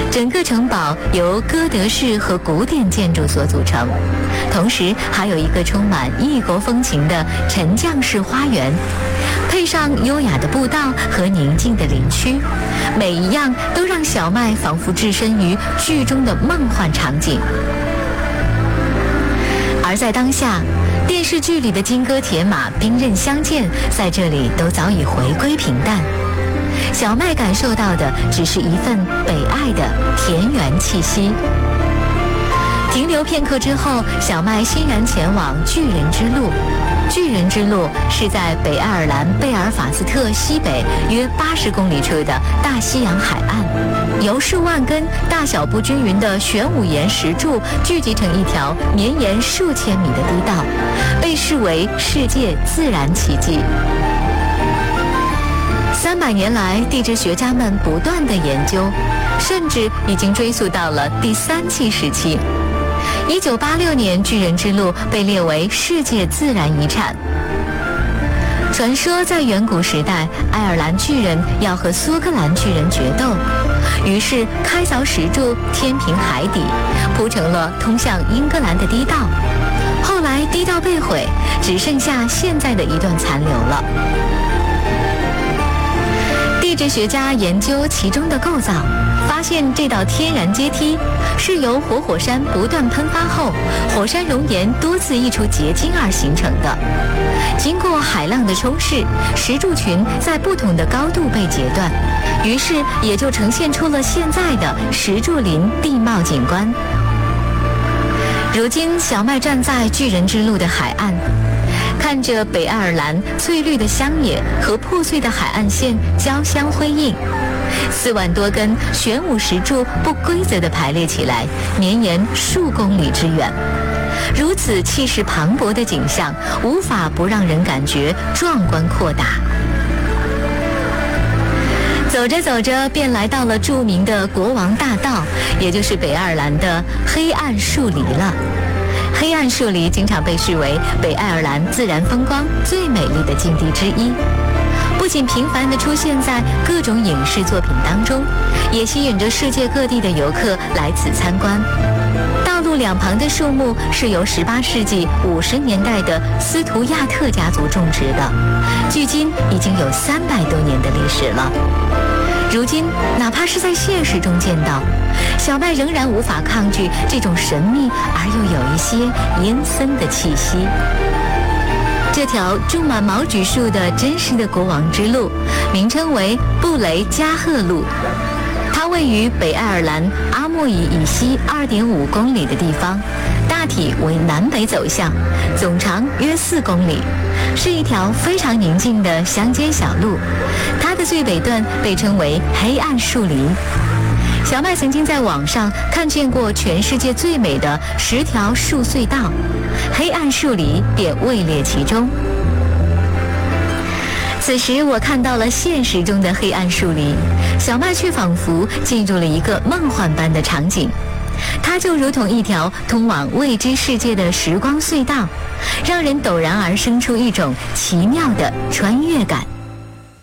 整个城堡由哥德式和古典建筑所组成，同时还有一个充满异国风情的沉降式花园，配上优雅的步道和宁静的林区，每一样都让小麦仿佛置身于剧中的梦幻场景。而在当下，电视剧里的金戈铁马、兵刃相见，在这里都早已回归平淡。小麦感受到的只是一份北爱的田园气息。停留片刻之后，小麦欣然前往巨人之路。巨人之路是在北爱尔兰贝尔法斯特西北约80公里处的大西洋海岸，由数万根大小不均匀的玄武岩石柱聚集成一条绵延数千米的堤道，被视为世界自然奇迹。300年来，地质学家们不断的研究，甚至已经追溯到了第3纪时期。1986年，巨人之路被列为世界自然遗产。传说在远古时代，爱尔兰巨人要和苏格兰巨人决斗，于是开凿石柱填平海底，铺成了通向英格兰的堤道。后来堤道被毁，只剩下现在的一段残留了。地质学家研究其中的构造，发现这道天然阶梯是由活火山不断喷发后，火山熔岩多次溢出结晶而形成的。经过海浪的冲蚀，石柱群在不同的高度被截断，于是也就呈现出了现在的石柱林地貌景观。如今，小麦站在巨人之路的海岸，看着北爱尔兰翠绿的乡野和破碎的海岸线交相辉映，4万多根玄武石柱不规则地排列起来，绵延数公里之远。如此气势磅礴的景象，无法不让人感觉壮观阔大。走着走着，便来到了著名的国王大道，也就是北爱尔兰的黑暗树篱了。黑暗树篱经常被视为北爱尔兰自然风光最美丽的境地之一，不仅频繁地出现在各种影视作品当中，也吸引着世界各地的游客来此参观。道路两旁的树木是由18世纪50年代的斯图亚特家族种植的，距今已经有300多年的历史了。如今，哪怕是在现实中见到，小麦仍然无法抗拒这种神秘而又有一些阴森的气息。这条种满毛榉树的真实的国王之路，名称为布雷加赫路。它位于北爱尔兰阿莫伊以西2.5公里的地方，大体为南北走向，总长约4公里，是一条非常宁静的乡间小路。它的最北段被称为黑暗树林。小麦曾经在网上看见过全世界最美的10条树隧道，黑暗树篱便位列其中。此时我看到了现实中的黑暗树篱，小麦却仿佛进入了一个梦幻般的场景。它就如同一条通往未知世界的时光隧道，让人陡然而生出一种奇妙的穿越感。